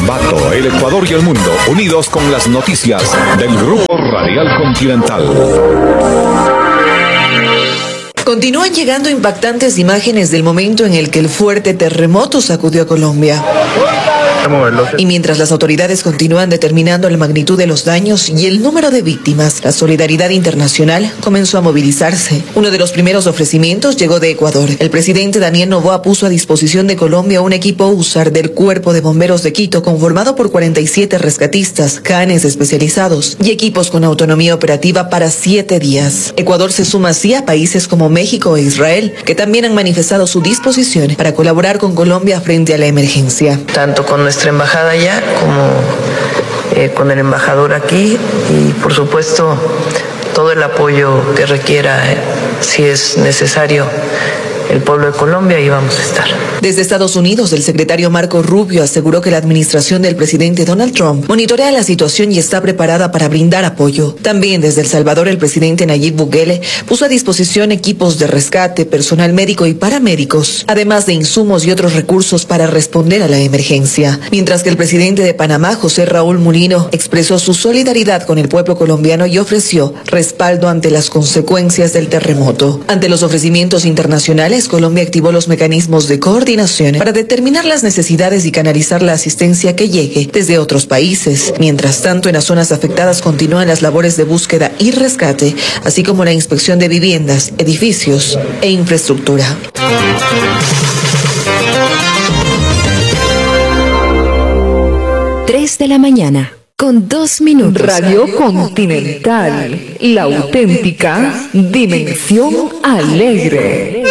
Ambato, el Ecuador y el mundo, unidos con las noticias del Grupo Radial Continental. Continúan llegando impactantes imágenes del momento en el que el fuerte terremoto sacudió a Colombia. Y mientras las autoridades continúan determinando la magnitud de los daños y el número de víctimas, la solidaridad internacional comenzó a movilizarse. Uno de los primeros ofrecimientos llegó de Ecuador. El presidente Daniel Noboa puso a disposición de Colombia un equipo USAR del Cuerpo de Bomberos de Quito conformado por 47 rescatistas, canes especializados y equipos con autonomía operativa para 7 días. Ecuador se suma así a países como México e Israel, que también han manifestado su disposición para colaborar con Colombia frente a la emergencia. Tanto con nuestra embajada allá como con el embajador aquí y por supuesto todo el apoyo que requiera, si es necesario, el pueblo de Colombia, y vamos a estar. Desde Estados Unidos, el secretario Marco Rubio aseguró que la administración del presidente Donald Trump monitorea la situación y está preparada para brindar apoyo. También desde El Salvador, el presidente Nayib Bukele puso a disposición equipos de rescate, personal médico y paramédicos, además de insumos y otros recursos para responder a la emergencia. Mientras que el presidente de Panamá, José Raúl Mulino, expresó su solidaridad con el pueblo colombiano y ofreció respaldo ante las consecuencias del terremoto. Ante los ofrecimientos internacionales, Colombia activó los mecanismos de coordinación para determinar las necesidades y canalizar la asistencia que llegue desde otros países. Mientras tanto, en las zonas afectadas continúan las labores de búsqueda y rescate, así como la inspección de viviendas, edificios e infraestructura. 3 de la mañana, con 2 minutos. Radio Continental, la auténtica dimensión alegre.